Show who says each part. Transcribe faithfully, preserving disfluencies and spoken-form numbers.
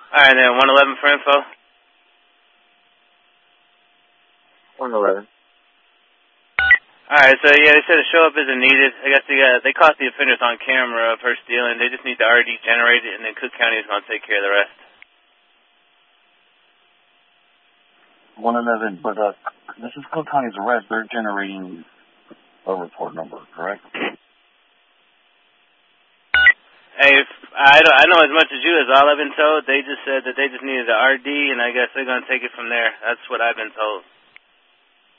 Speaker 1: Alright, then one eleven for info.
Speaker 2: one eleven.
Speaker 1: Alright, so yeah, they said a show up isn't needed. I guess they got, they caught the offenders on camera of her stealing. They just need the R D generated, and then Cook County is going to take care of the rest.
Speaker 2: one eleven, but uh, this is Cook County's arrest. They're generating a report number, correct?
Speaker 1: Hey, if, I, don't, I know as much as you. As all I've been told, they just said that they just needed the R D, and I guess they're going to take it from there. That's what I've been told.